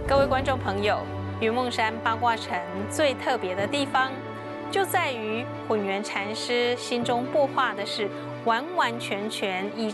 各位观众朋友，云梦山八卦城最特别的地方，就在于混元禅师心中布画的是完完全全以